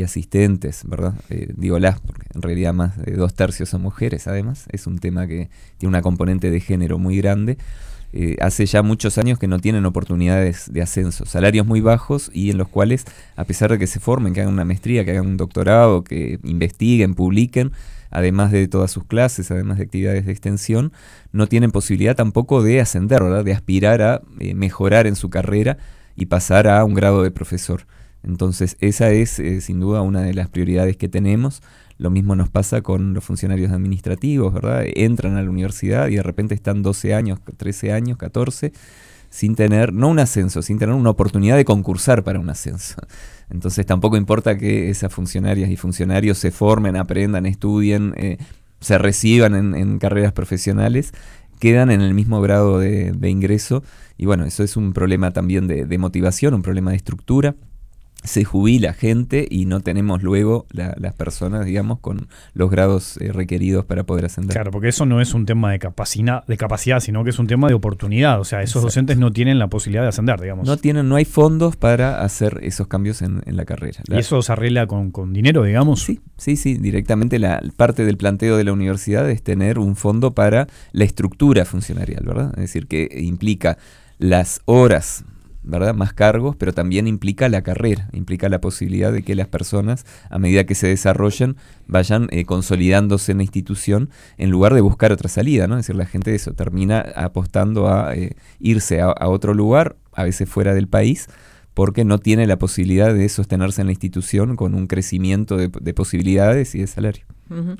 y asistentes, ¿verdad? Digo las, porque en realidad más de 2/3 son mujeres, además. Es un tema que tiene una componente de género muy grande. Hace ya muchos años que no tienen oportunidades de ascenso, salarios muy bajos y en los cuales, a pesar de que se formen, que hagan una maestría, que hagan un doctorado, que investiguen, publiquen, además de todas sus clases, además de actividades de extensión, no tienen posibilidad tampoco de ascender, ¿verdad? De aspirar a mejorar en su carrera y pasar a un grado de profesor. Entonces esa es sin duda una de las prioridades que tenemos. Lo mismo nos pasa con los funcionarios administrativos, ¿verdad? Entran a la universidad y de repente están 12 años, 13 años, 14, sin tener, no un ascenso, sin tener una oportunidad de concursar para un ascenso. Entonces tampoco importa que esas funcionarias y funcionarios se formen, aprendan, estudien, se reciban en carreras profesionales, quedan en el mismo grado de ingreso. Y bueno, eso es un problema también de motivación, un problema de estructura. Se jubila gente y no tenemos luego las personas, digamos, con los grados requeridos para poder ascender. Claro, porque eso no es un tema de capacidad, sino que es un tema de oportunidad. O sea, esos docentes no tienen la posibilidad de ascender, digamos. No hay fondos para hacer esos cambios en la carrera. ¿Y eso se arregla con dinero, digamos? Sí. Directamente la parte del planteo de la universidad es tener un fondo para la estructura funcionarial, ¿verdad? Es decir, que implica las horas, ¿verdad? Más cargos, pero también implica la carrera, implica la posibilidad de que las personas, a medida que se desarrollen, vayan consolidándose en la institución en lugar de buscar otra salida, ¿no? Es decir, la gente eso termina apostando a irse a otro lugar, a veces fuera del país, porque no tiene la posibilidad de sostenerse en la institución con un crecimiento de posibilidades y de salario. Uh-huh.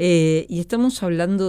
Y estamos hablando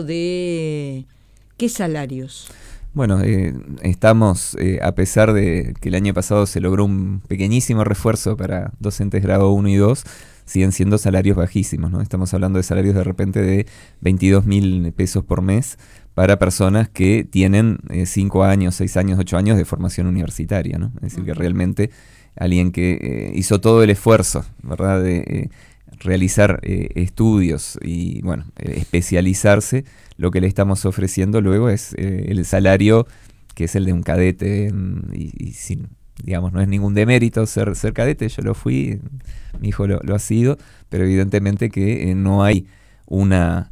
de ¿qué salarios? Bueno, estamos, a pesar de que el año pasado se logró un pequeñísimo refuerzo para docentes grado 1 y 2, siguen siendo salarios bajísimos, ¿no? Estamos hablando de salarios de repente de 22.000 pesos por mes para personas que tienen 5 años, 6 años, 8 años de formación universitaria, ¿no? Es decir, que realmente alguien que hizo todo el esfuerzo, ¿verdad?, de realizar estudios y, bueno, especializarse, lo que le estamos ofreciendo luego es el salario que es el de un cadete y sin, digamos, no es ningún demérito ser cadete, yo lo fui, mi hijo lo ha sido, pero evidentemente que no hay una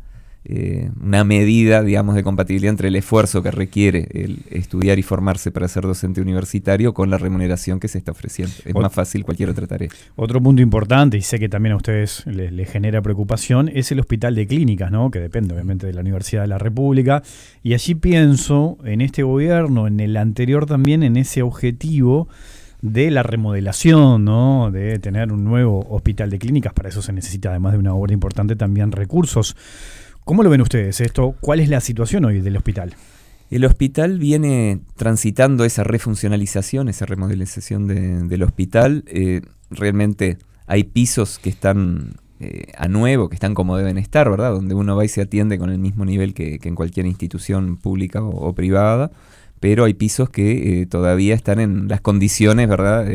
medida, digamos, de compatibilidad entre el esfuerzo que requiere el estudiar y formarse para ser docente universitario con la remuneración que se está ofreciendo. Es más fácil cualquier otra tarea. Otro punto importante, y sé que también a ustedes les genera preocupación, es el hospital de clínicas, ¿no? Que depende obviamente de la Universidad de la República. Y allí pienso en este gobierno, en el anterior también, en ese objetivo de la remodelación, ¿no? De tener un nuevo hospital de clínicas. Para eso se necesita, además de una obra importante, también recursos. ¿Cómo lo ven ustedes esto? ¿Cuál es la situación hoy del hospital? El hospital viene transitando esa refuncionalización, esa remodelización del hospital. Realmente hay pisos que están a nuevo, que están como deben estar, ¿verdad? Donde uno va y se atiende con el mismo nivel que en cualquier institución pública o privada, pero hay pisos que todavía están en las condiciones, ¿verdad?,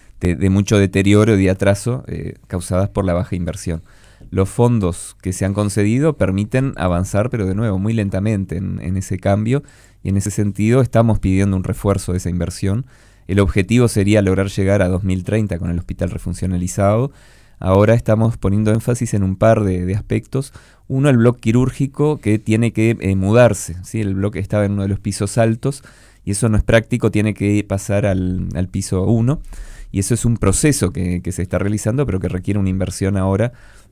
de mucho deterioro y de atraso causadas por la baja inversión. Los fondos que se han concedido permiten avanzar, pero de nuevo muy lentamente en ese cambio, y en ese sentido estamos pidiendo un refuerzo de esa inversión. El objetivo sería lograr llegar a 2030 con el hospital refuncionalizado. Ahora estamos poniendo énfasis en un par de aspectos. Uno, el bloque quirúrgico, que tiene que mudarse, ¿sí? El bloque estaba en uno de los pisos altos y eso no es práctico, tiene que pasar al piso 1. Y eso es un proceso que se está realizando, pero que requiere una inversión ahora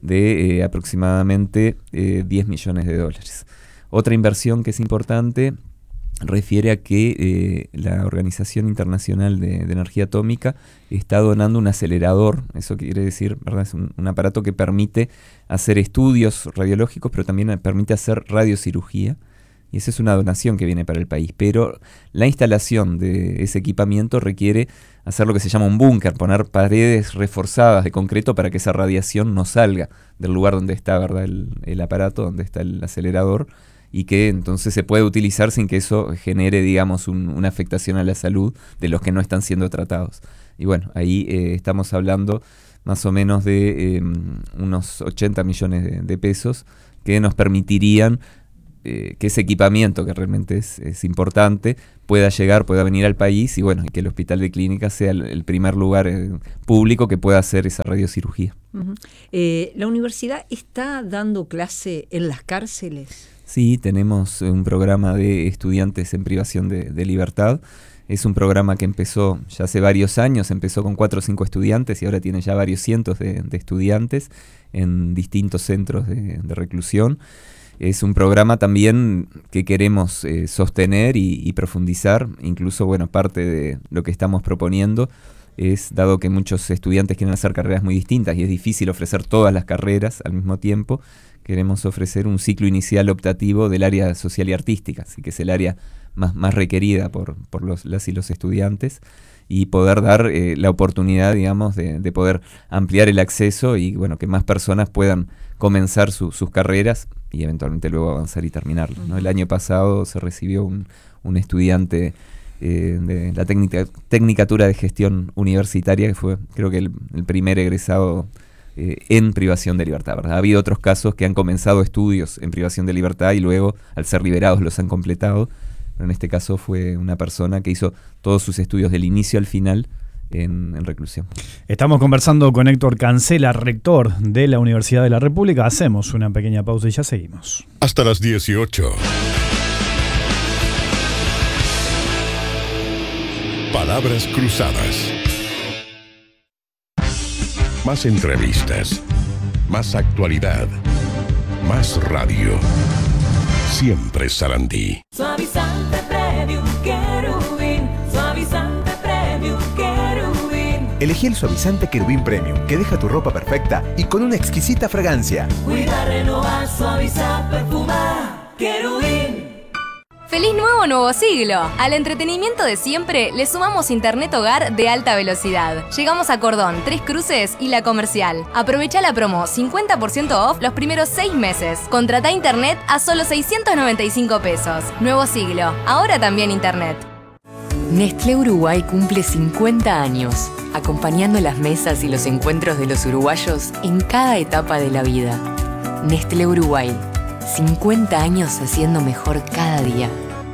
de aproximadamente $10 millones. Otra inversión que es importante refiere a que la Organización Internacional de Energía Atómica está donando un acelerador. Eso quiere decir, ¿verdad?, es un aparato que permite hacer estudios radiológicos, pero también permite hacer radiocirugía. Y esa es una donación que viene para el país. Pero la instalación de ese equipamiento requiere hacer lo que se llama un búnker, poner paredes reforzadas de concreto para que esa radiación no salga del lugar donde está, ¿verdad?, el aparato, donde está el acelerador, y que entonces se puede utilizar sin que eso genere, digamos, una afectación a la salud de los que no están siendo tratados. Y bueno, ahí estamos hablando más o menos de unos 80 millones de pesos que nos permitirían que ese equipamiento, que realmente es importante, pueda venir al país y bueno, y que el Hospital de Clínicas sea el primer lugar público que pueda hacer esa radiocirugía. Uh-huh. ¿La universidad está dando clase en las cárceles? Sí, tenemos un programa de estudiantes en privación de libertad. Es un programa que empezó ya hace varios años, empezó con 4 o 5 estudiantes y ahora tiene ya varios cientos de estudiantes en distintos centros de reclusión. Es un programa también que queremos sostener y profundizar. Incluso, bueno, parte de lo que estamos proponiendo es, dado que muchos estudiantes quieren hacer carreras muy distintas y es difícil ofrecer todas las carreras al mismo tiempo, queremos ofrecer un ciclo inicial optativo del área social y artística, así que es el área más requerida por las y los estudiantes, y poder dar la oportunidad, digamos, de poder ampliar el acceso y bueno, que más personas puedan comenzar sus carreras y eventualmente luego avanzar y terminarlas, ¿no? El año pasado se recibió un estudiante de la Tecnicatura de Gestión Universitaria, que fue, creo que el primer egresado en privación de libertad, ¿verdad? Ha habido otros casos que han comenzado estudios en privación de libertad y luego, al ser liberados, los han completado. Pero en este caso fue una persona que hizo todos sus estudios del inicio al final en reclusión. Estamos conversando con Héctor Cancela, rector de la Universidad de la República. Hacemos una pequeña pausa y ya seguimos. Hasta las 18. Palabras cruzadas. Más entrevistas. Más actualidad. Más radio. Siempre Sarandí. Suavizante Premium Querubín. Suavizante Premium Querubín. Elegí el suavizante Querubín Premium, que deja tu ropa perfecta y con una exquisita fragancia. Cuida, renovar, suavizar, perfumar. Querubín. ¡Feliz nuevo siglo! Al entretenimiento de siempre le sumamos internet hogar de alta velocidad. Llegamos a Cordón, Tres Cruces y La Comercial. Aprovecha la promo 50% off los primeros 6 meses. Contrata internet a solo 695 pesos. Nuevo siglo, ahora también internet. Nestlé Uruguay cumple 50 años, acompañando las mesas y los encuentros de los uruguayos en cada etapa de la vida. Nestlé Uruguay, 50 años haciendo mejor cada día.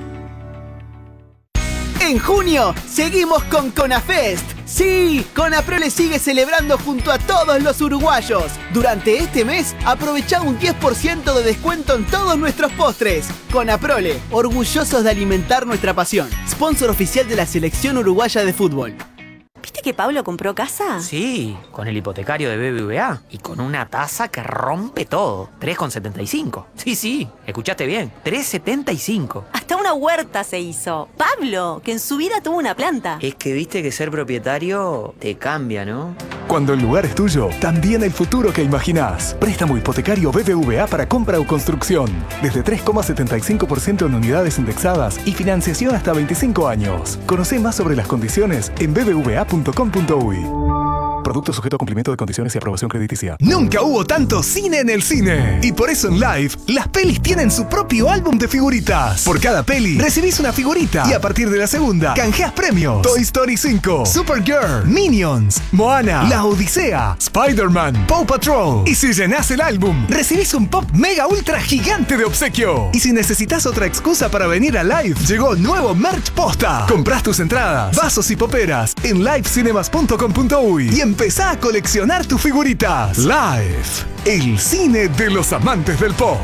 En junio, seguimos con CONAFEST. Sí, CONAPROLE sigue celebrando junto a todos los uruguayos. Durante este mes, aprovecha un 10% de descuento en todos nuestros postres. CONAPROLE, orgullosos de alimentar nuestra pasión. Sponsor oficial de la selección uruguaya de fútbol. ¿Viste que Pablo compró casa? Sí, con el hipotecario de BBVA y con una tasa que rompe todo. 3,75. Sí, escuchaste bien. 3,75. Hasta una huerta se hizo. Pablo, que en su vida tuvo una planta. Es que viste que ser propietario te cambia, ¿no? Cuando el lugar es tuyo, también el futuro que imaginás. Préstamo hipotecario BBVA para compra o construcción. Desde 3,75% en unidades indexadas y financiación hasta 25 años. Conocé más sobre las condiciones en bbva.com.uy. Producto sujeto a cumplimiento de condiciones y aprobación crediticia. Nunca hubo tanto cine en el cine. Y por eso en Live, las pelis tienen su propio álbum de figuritas. Por cada peli, recibís una figurita. Y a partir de la segunda, canjeas premios. Toy Story 5, Supergirl, Minions, Moana, La Odisea, Spider-Man, Paw Patrol. Y si llenás el álbum, recibís un pop mega ultra gigante de obsequio. Y si necesitas otra excusa para venir a Live, llegó nuevo merch posta. Comprás tus entradas, vasos y poperas en livecinemas.com.uy y empezá a coleccionar tus figuritas. Live, el cine de los amantes del pop.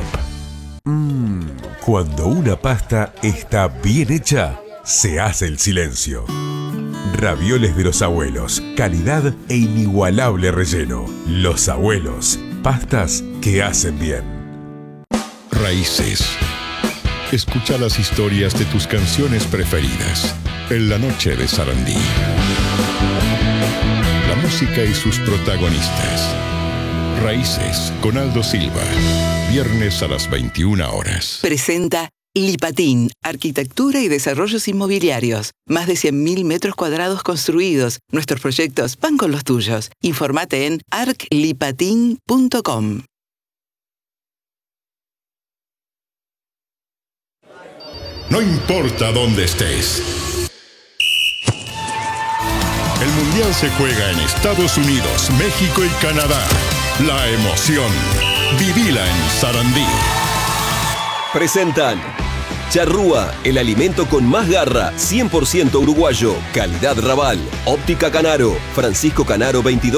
Cuando una pasta está bien hecha, se hace el silencio. Ravioles de los abuelos, calidad e inigualable relleno. Los abuelos, pastas que hacen bien. Raíces. Escucha las historias de tus canciones preferidas en la noche de Sarandí. La música y sus protagonistas. Raíces con Aldo Silva. Viernes a las 21 horas. Presenta Lipatín, Arquitectura y Desarrollos Inmobiliarios. Más de 100.000 metros cuadrados construidos. Nuestros proyectos van con los tuyos. Informate en arclipatin.com. No importa dónde estés. El Mundial se juega en Estados Unidos, México y Canadá. La emoción. Vivila en Sarandí. Presentan Charrúa, el alimento con más garra, 100% uruguayo, calidad Raval, Óptica Canaro, Francisco Canaro 22.